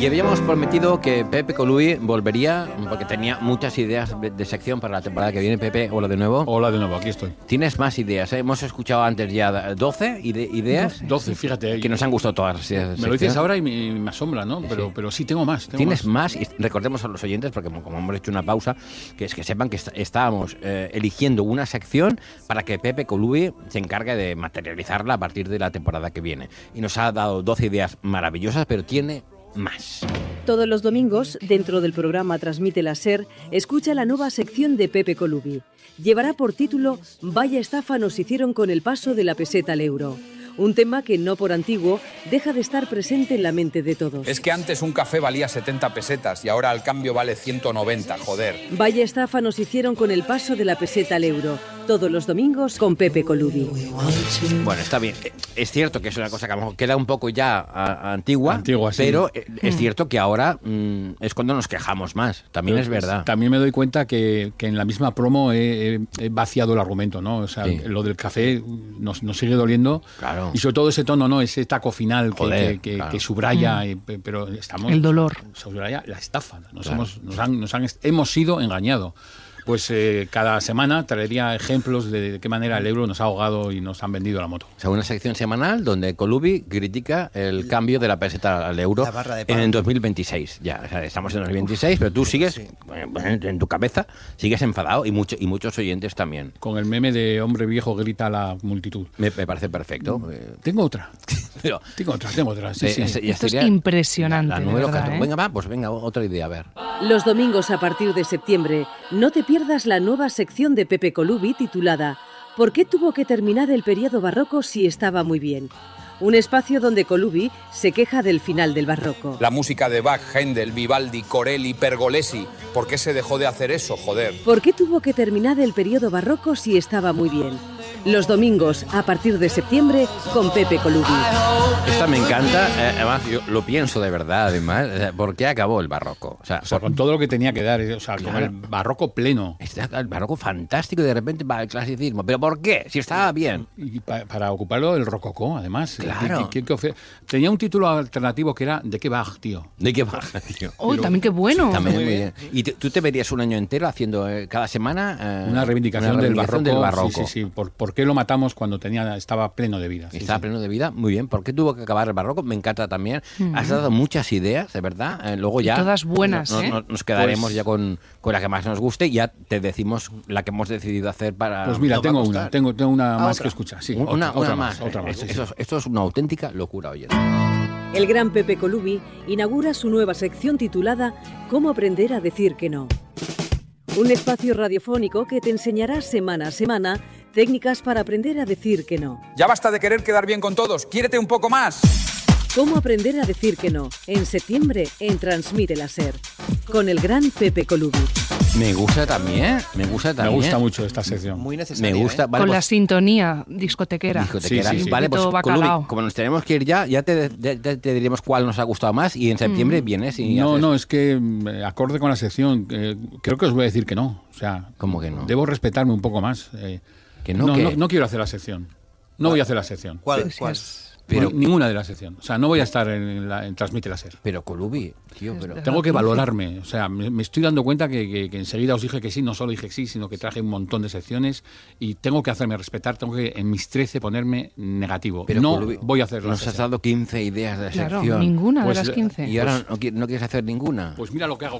Y habíamos prometido que Pepe Colubi volvería, porque tenía muchas ideas de sección para la temporada que viene. Pepe, hola de nuevo. Hola de nuevo, aquí estoy. Tienes más ideas, ¿eh? Hemos escuchado antes ya 12 ideas. 12, fíjate. Que nos han gustado todas. Me lo dices ahora y me asombra, ¿no? Pero sí, tengo más. ¿Tienes más? Y recordemos a los oyentes, porque como hemos hecho una pausa, que es que sepan que estábamos eligiendo una sección para que Pepe Colubi se encargue de materializarla a partir de la temporada que viene. Y nos ha dado 12 ideas maravillosas, pero tiene más. Todos los domingos, dentro del programa Transmite la SER, escucha la nueva sección de Pepe Colubi. Llevará por título Vaya estafa nos hicieron con el paso de la peseta al euro. Un tema que, no por antiguo, deja de estar presente en la mente de todos. Es que antes un café valía 70 pesetas y ahora al cambio vale 190, joder. Vaya estafa nos hicieron con el paso de la peseta al euro. Todos los domingos con Pepe Colubi. Bueno, está bien. Es cierto que es una cosa que a lo mejor queda un poco ya antigua, sí. Pero es cierto que ahora es cuando nos quejamos más. También es verdad. También me doy cuenta que en la misma promo he vaciado el argumento, ¿no? O sea, lo del café nos sigue doliendo. Claro. Y sobre todo ese tono, ¿no? Ese taco final que subraya, pero estamos... El dolor. Subraya la estafa. Hemos sido engañados. Pues cada semana traería ejemplos de qué manera el euro nos ha ahogado y nos han vendido la moto. O sea, una sección semanal donde Colubi critica el cambio de la peseta al euro en el 2026. Ya, o sea, estamos en 2026, pero tú sigues, en tu cabeza, sigues enfadado y muchos oyentes también. Con el meme de hombre viejo grita a la multitud. Me parece perfecto. Tengo otra. Tengo otra. Sí. Esto es impresionante. La número 14. ¿eh? Venga, otra idea, a ver. Los domingos a partir de septiembre, no te pierdas la nueva sección de Pepe Colubi titulada ¿Por qué tuvo que terminar el periodo barroco si estaba muy bien? Un espacio donde Colubi se queja del final del barroco. La música de Bach, Händel, Vivaldi, Corelli, Pergolesi. ¿Por qué se dejó de hacer eso, joder? ¿Por qué tuvo que terminar el periodo barroco si estaba muy bien? Los domingos, a partir de septiembre, con Pepe Colubi. Esta me encanta, además yo lo pienso de verdad, además. ¿Por qué acabó el barroco? O sea, con todo lo que tenía que dar, con el barroco pleno. El barroco fantástico y de repente va el clasicismo. ¿Pero por qué? Si estaba bien. Y para ocuparlo el rococó, además. Claro. Tenía un título alternativo que era ¿De qué Bach, tío? ¿De qué Bach, tío? ¡Uy, también qué bueno! También muy bien. ¿Y tú te verías un año entero haciendo cada semana una reivindicación del barroco? Sí. ¿Por qué lo matamos cuando estaba pleno de vida? Estaba pleno de vida, muy bien. ¿Por qué tuvo que acabar el barroco? Me encanta también. Has dado muchas ideas, de verdad. Luego ya... Y todas buenas, nos quedaremos ya con la que más nos guste y ya te decimos la que hemos decidido hacer para... Pues mira, tengo una más que escuchar. Sí, otra más. Sí. Esto es una auténtica locura, oye. El gran Pepe Colubi inaugura su nueva sección titulada ¿Cómo aprender a decir que no? Un espacio radiofónico que te enseñará semana a semana técnicas para aprender a decir que no. Ya basta de querer quedar bien con todos. ¡Quiérete un poco más! ¿Cómo aprender a decir que no? En septiembre en Transmite la SER. Con el gran Pepe Colubi. Me gusta también. Me gusta mucho esta sección. Muy necesaria. Me gusta. Vale, con la sintonía discotequera. Sí. Vale, pues Colubi, como nos tenemos que ir ya te diremos cuál nos ha gustado más y en septiembre vienes y No, es que acorde con la sección, creo que os voy a decir que no. O sea, ¿cómo que no? Debo respetarme un poco más. No quiero hacer la sección. No voy a hacer la sección. ¿Cuál? Pero ninguna de la sección. O sea, no voy a estar en Transmite la SER. Pero Colubi, tío, tengo que valorarme. O sea, me estoy dando cuenta que enseguida os dije que sí, no solo dije que sí, sino que traje un montón de secciones y tengo que hacerme respetar, tengo que en mis 13 ponerme negativo. Pero no Colubi, voy a hacer la nos sección. Has dado 15 ideas de sección. Ninguna de las 15. ¿Y ahora no quieres hacer ninguna? Pues mira lo que hago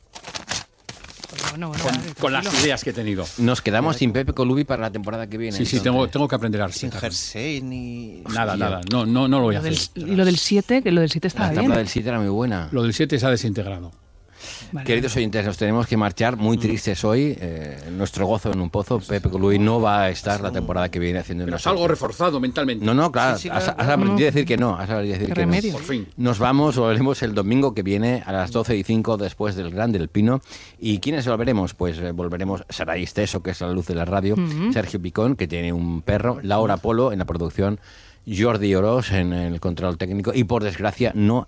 con las ideas que he tenido. Nos quedamos sin Pepe Colubi para la temporada que viene. Sí, tengo que aprender a sin jersey ni... Nada. No lo voy a hacer. Y lo del 7, que lo del 7 estaba bien. La tabla del 7 era muy buena. Lo del 7 se ha desintegrado. Vale. Queridos oyentes, nos tenemos que marchar muy tristes hoy. Nuestro gozo en un pozo. Pepe Colubi no va a estar la temporada que viene haciendo. Pero es algo reforzado mentalmente. No, claro. Has aprendido a decir que no. Has aprendido a decir que remedio. no. Por fin. Nos volveremos el domingo que viene a las 12:05 después del Gran del Pino. ¿Y quiénes volveremos? Pues volveremos Saray Esteso, que es la luz de la radio, Sergio Picón, que tiene un perro, Laura Polo en la producción, Jordi Orós en el control técnico y, por desgracia, no